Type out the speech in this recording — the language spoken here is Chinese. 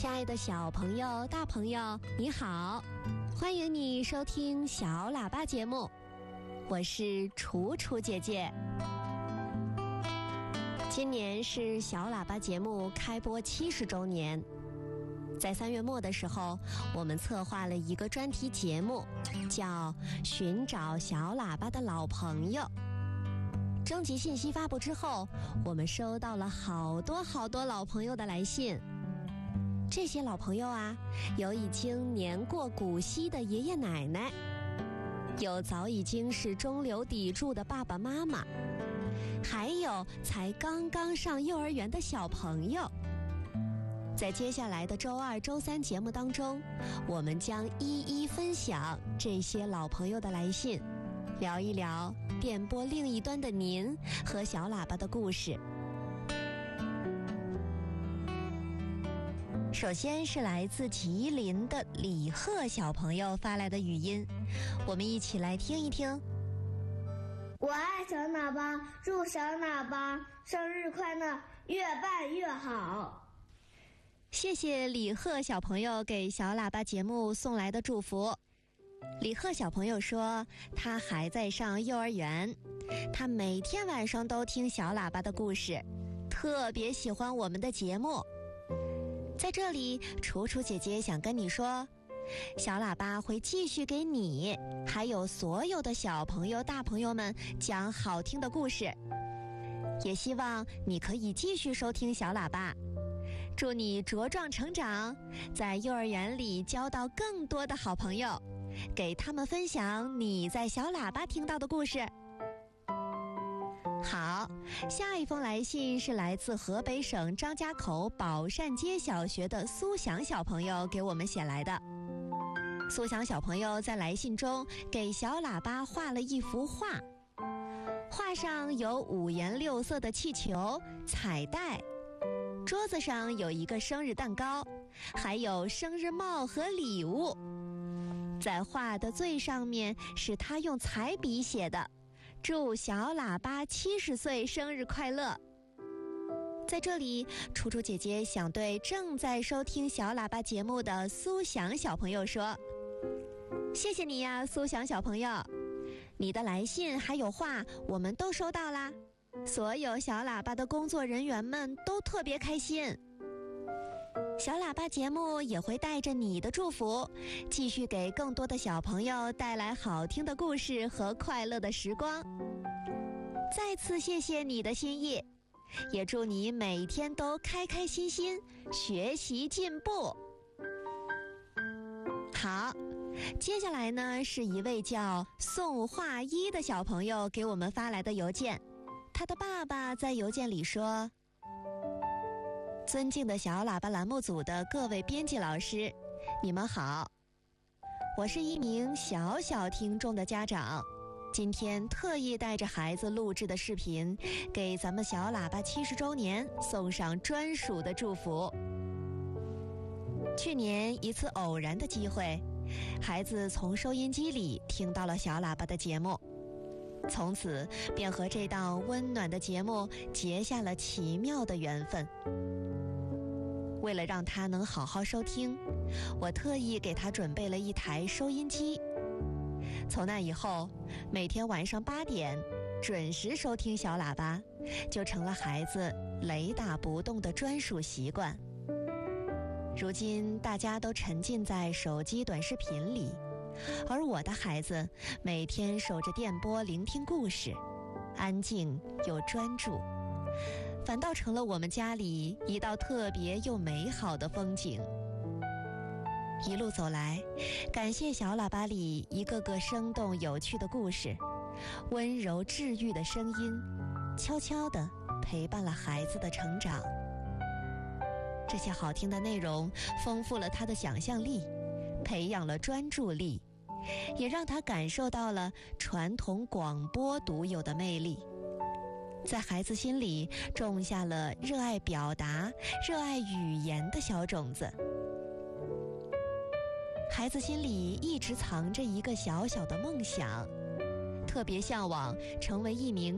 亲爱的小朋友、大朋友，你好，欢迎你收听小喇叭节目，我是楚楚姐姐。今年是小喇叭节目开播70周年，在3月末的时候，我们策划了一个专题节目，叫《寻找小喇叭的老朋友》。征集信息发布之后，我们收到了好多老朋友的来信。这些老朋友啊，有已经年过古稀的爷爷奶奶，有早已经是中流砥柱的爸爸妈妈，还有才刚刚上幼儿园的小朋友。在接下来的周2、周3节目当中，我们将一一分享这些老朋友的来信，聊一聊电波另一端的您和小喇叭的故事。首先是来自吉林的李贺小朋友发来的语音，我们一起来听一听。 我爱小喇叭，祝小喇叭生日快乐，越办越好。 谢谢李贺小朋友给小喇叭节目送来的祝福。李贺小朋友说，他还在上幼儿园，他每天晚上都听小喇叭的故事，特别喜欢我们的节目。在这里，楚楚姐姐想跟你说，小喇叭会继续给你还有所有的小朋友、大朋友们讲好听的故事，也希望你可以继续收听小喇叭。祝你茁壮成长，在幼儿园里交到更多的好朋友，给他们分享你在小喇叭听到的故事。好，下一封来信是来自河北省张家口宝善街小学的苏翔小朋友给我们写来的。苏翔小朋友在来信中给小喇叭画了一幅画，画上有5颜6色的气球、彩带，桌子上有一个生日蛋糕，还有生日帽和礼物。在画的最上面是他用彩笔写的，祝小喇叭70岁生日快乐。在这里，楚楚姐姐想对正在收听小喇叭节目的苏翔小朋友说，谢谢你呀，苏翔小朋友，你的来信还有画我们都收到啦，所有小喇叭的工作人员们都特别开心。小喇叭节目也会带着你的祝福，继续给更多的小朋友带来好听的故事和快乐的时光。再次谢谢你的心意，也祝你每天都开开心心，学习进步。好，接下来呢是一位叫宋画一的小朋友给我们发来的邮件，他的爸爸在邮件里说，尊敬的小喇叭栏目组的各位编辑老师，你们好，我是一名小听众的家长，今天特意带着孩子录制的视频，给咱们小喇叭70周年送上专属的祝福。去年一次偶然的机会，孩子从收音机里听到了小喇叭的节目，从此便和这档温暖的节目结下了奇妙的缘分。为了让他能好好收听，我特意给他准备了一台收音机。从那以后，每天晚上8点准时收听小喇叭，就成了孩子雷打不动的专属习惯。如今大家都沉浸在手机短视频里，而我的孩子每天守着电波聆听故事，安静又专注，反倒成了我们家里一道特别又美好的风景。一路走来，感谢小喇叭里一个个生动有趣的故事，温柔治愈的声音，悄悄地陪伴了孩子的成长。这些好听的内容丰富了他的想象力，培养了专注力，也让他感受到了传统广播独有的魅力，在孩子心里种下了热爱表达、热爱语言的小种子。孩子心里一直藏着一个小小的梦想，特别向往成为一名